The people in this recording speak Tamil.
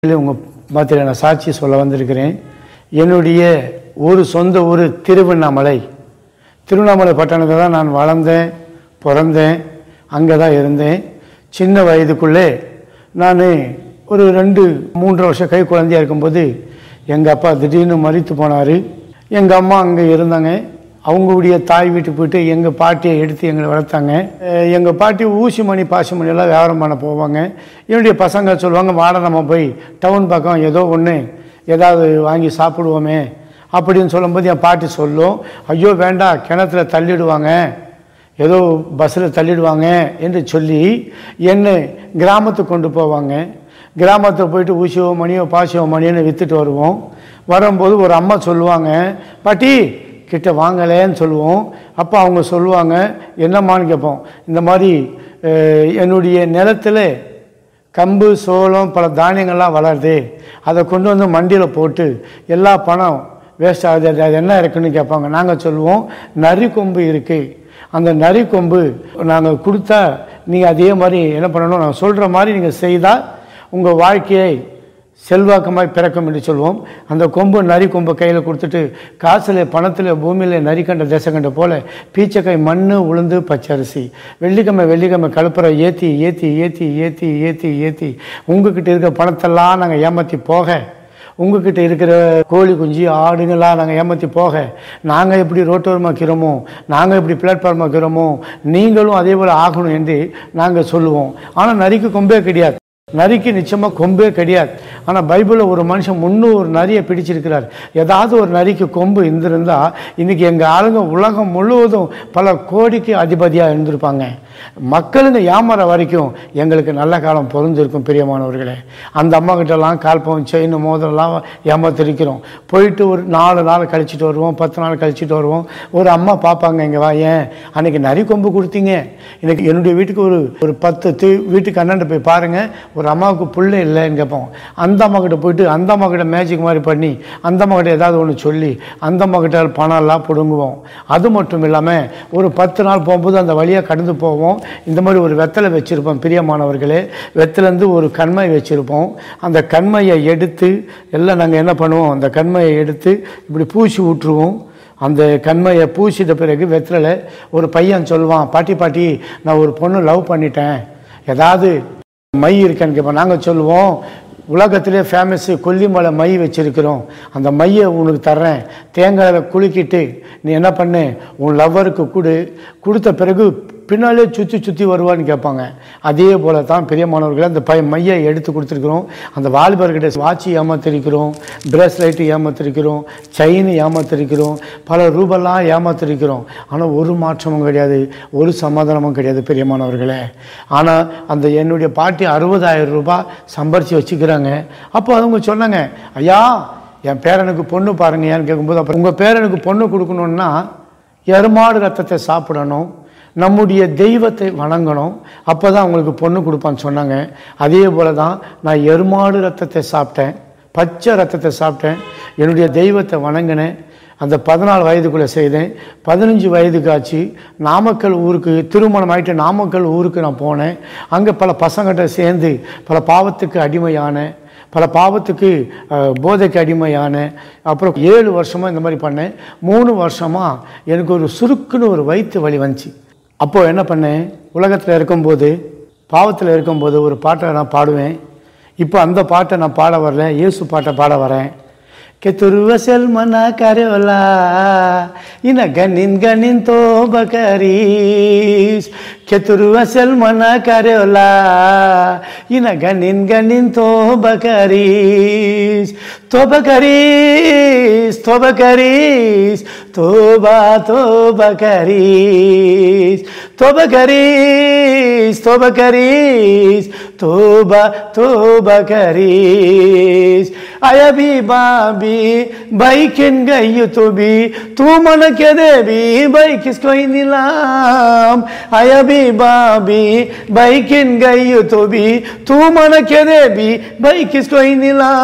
உங்கள் மாத்திர நான் சாட்சி சொல்ல வந்திருக்கிறேன். என்னுடைய சொந்த ஊர் திருவண்ணாமலை பட்டணத்தில் தான் நான் வளர்ந்தேன், பிறந்தேன், அங்கே தான் இருந்தேன். சின்ன வயதுக்குள்ளே நான் ஒரு 2-3 வருஷம் கை குழந்தையாக இருக்கும்போது எங்கள் அப்பா திடீர்னு மரித்து போனார். எங்கள் அம்மா அங்கே இருந்தாங்க. அவங்களுடைய தாய் வீட்டுக்கு போயிட்டு எங்கள் பாட்டியை எடுத்து எங்களை வளர்த்தாங்க. எங்கள் பாட்டி ஊசி மணி பாசி மணியெல்லாம் வியாபாரம் பண்ண போவாங்க. என்னுடைய பசங்க சொல்லுவாங்க, வாட நம்ம போய் டவுன் பக்கம் ஏதோ ஒன்று ஏதாவது வாங்கி சாப்பிடுவோமே அப்படின்னு சொல்லும்போது என் பாட்டி சொல்லும், ஐயோ வேண்டாம், கிணத்துல தள்ளிடுவாங்க, ஏதோ பஸ்ஸில் தள்ளிடுவாங்க என்று சொல்லி என்னை கிராமத்துக்கு கொண்டு போவாங்க. கிராமத்தில் போயிட்டு ஊசியோ மணியோ பாசியோ மணியோன்னு விற்றுட்டு வருவோம். வரும்போது ஒரு அம்மா சொல்லுவாங்க, பாட்டி கிட்ட வாங்கலேன்னு சொல்லுவோம். அப்போ அவங்க சொல்லுவாங்க, என்னம்மான்னு கேட்போம். இந்த மாதிரி என்னுடைய நிலத்தில் கம்பு சோளம் பல தானியங்கள்லாம் வளருது, அதை கொண்டு வந்து மண்டியில் போட்டு எல்லா பணம் வேஸ்ட் ஆகுது, அது என்ன இருக்குன்னு கேட்பாங்க. நாங்கள் சொல்லுவோம், நரி கொம்பு இருக்குது, அந்த நரி கொம்பு நாங்கள் கொடுத்தா நீங்கள் அதே மாதிரி என்ன பண்ணணும், நாங்கள் சொல்கிற மாதிரி நீங்கள் செய்தால் உங்கள் வாழ்க்கையை செல்வாக்கமாய் பிறக்கும் என்று சொல்லுவோம். அந்த கொம்பு நரி கொம்பை கையில் கொடுத்துட்டு காசில் பணத்தில் பூமியில் நரி கண்ட தேசம் கண்ட போல் பீச்சக்காய் மண் உளுந்து பச்சரிசி வெள்ளிக்கிழமை கலப்புரை ஏற்றி ஏற்றி ஏற்றி ஏற்றி ஏற்றி ஏற்றி உங்ககிட்ட இருக்கிற பணத்தெல்லாம் நாங்கள் ஏமாற்றி போக, உங்ககிட்ட இருக்கிற கோழி குஞ்சு ஆடுங்களாம் நாங்கள் ஏமாற்றி போக, நாங்கள் எப்படி ரோட்டோரமாக்கிறோமோ, நாங்கள் எப்படி பிளாட்ஃபார்மாக்கிறோமோ, நீங்களும் அதே போல் ஆகணும் என்று நாங்கள் சொல்லுவோம். ஆனால் நரிக்கு கொம்பே கிடையாது, நரிக்கு நிச்சயமாக கொம்பே கிடையாது. ஆனால் பைபிளில் ஒரு மனுஷன் 300 நரியை பிடிச்சிருக்கிறார். ஏதாவது ஒரு நரிக்கு கொம்பு இருந்திருந்தால் இன்றைக்கி எங்கள் ஆளுங்க உலகம் முழுவதும் பல கோடிக்கு அதிபதியாக இருந்திருப்பாங்க. மக்களுங்க ஏமாற வரைக்கும் எங்களுக்கு நல்ல காலம் பொருந்திருக்கும். பிரியமானவர்களே, அந்த அம்மா கிட்டலாம் கால்பம் செயின் மோதிரம்லாம் ஏமாத்திருக்கிறோம். போயிட்டு ஒரு 4 நாள் கழிச்சிட்டு வருவோம், 10 நாள் கழிச்சிட்டு வருவோம். ஒரு அம்மா பார்ப்பாங்க, இங்கே வா, ஏன் அன்றைக்கி நரி கொம்பு கொடுத்தீங்க, இன்றைக்கி என்னுடைய வீட்டுக்கு ஒரு 10 வீட்டுக்கு அண்ணன் போய் பாருங்கள், ஒரு அம்மாவுக்கு பிள்ளை இல்லைன்னு கேட்போம். அந்த அம்மா கிட்ட போயிட்டு அந்த அம்மா கிட்ட மேஜிக் மாதிரி பண்ணி அந்த அம்மா கிட்ட ஏதாவது ஒன்று சொல்லி அந்த அம்மா கிட்ட பணம் எல்லாம் பிடுங்குவோம். அது மட்டும் இல்லாமல் ஒரு 10 நாள் போகும்போது அந்த வழியாக கடந்து போவோம். இந்த மாதிரி ஒரு வெத்தலை வச்சுருப்போம். பிரியமானவர்களே, வெத்திலேருந்து ஒரு கண்மை வச்சுருப்போம். அந்த கண்மையை எடுத்து எல்லாம் நாங்கள் என்ன பண்ணுவோம், அந்த கண்மையை எடுத்து இப்படி பூசி விட்டுருவோம். அந்த கண்மையை பூசிட்ட பிறகு வெத்தில ஒரு பையன் சொல்லுவான், பாட்டி நான் ஒரு பொண்ணு லவ் பண்ணிட்டேன், ஏதாவது மை இருக்கான்னு கேட்போம். நாங்கள் சொல்லுவோம், உலகத்திலே ஃபேமஸ்ஸு கொல்லிமலை மை வச்சுருக்கிறோம், அந்த மையை உனக்கு தர்றேன், தேங்காயில் குலுக்கிட்டு நீ என்ன பண்ணு, உன் லவ்வருக்கு கொடுத்த பிறகு பின்னாலே சுற்றி வருவான்னு கேட்பாங்க. அதே போல தான் பிரியமானவர்களை அந்த மையை எடுத்து கொடுத்துருக்குறோம். அந்த வாலிபர்கிட்ட வாட்சி ஏமாத்திருக்கிறோம், பிரேஸ்லைட்டு ஏமாத்திருக்கிறோம், செயின் ஏமாத்திருக்கிறோம், பல ரூபெல்லாம் ஏமாத்திருக்கிறோம். ஆனால் ஒரு மாற்றமும் கிடையாது, ஒரு சமாதானமும் கிடையாது பிரியமானவர்களே. ஆனால் அந்த என்னுடைய பாட்டி 60,000 ரூபாய் சம்பாரித்து வச்சுக்கிறாங்க. அப்போ அவங்க சொன்னாங்க, ஐயா என் பேரனுக்கு பொண்ணு பாருங்க ஏன்னு கேட்கும்போது, அப்புறம் உங்கள் பேரனுக்கு பொண்ணு கொடுக்கணுன்னா எருமாடு ரத்தத்தை சாப்பிடணும், நம்முடைய தெய்வத்தை வணங்கணும், அப்போ தான் அவங்களுக்கு பொண்ணு கொடுப்பான்னு சொன்னாங்க. அதே போல் தான் நான் எருமாடு ரத்தத்தை சாப்பிட்டேன், பச்சை ரத்தத்தை சாப்பிட்டேன், என்னுடைய தெய்வத்தை வணங்கினேன். அந்த 14 வயதுக்குள்ளே செய்தேன். 15 வயதுக்கு ஆச்சு, நாமக்கல் ஊருக்கு திருமணம் ஆகிட்டு நாமக்கல் ஊருக்கு நான் போனேன். அங்கே பல பசங்கிட்ட சேர்ந்து பல பாவத்துக்கு அடிமையான, பல பாவத்துக்கு போதைக்கு அடிமையான, அப்புறம் 7 வருஷமாக இந்த மாதிரி பண்ணேன். 3 வருஷமாக எனக்கு ஒரு சுருக்குன்னு ஒரு வயிற்று வலி வந்துச்சு. அப்போது என்ன பண்ணேன், உலகத்தில் இருக்கும்போது பாவத்தில் இருக்கும்போது ஒரு பாட்டை நான் பாடுவேன். இப்போ அந்த பாட்டை நான் பாட வரல, இயேசு பாட்டை பாட வரேன். Keturwasel mana kareola ina ganin to bakaris, Keturwasel mana kareola ina ganin to bakaris, to bakaris toba bakaris, to bakaris toba bakaris. Ayabi babi baikin gayu to be tu mana kedebi baik kisko inilam. Ayabi babi baikin gayu to be tu mana kedebi baik kisko inilam.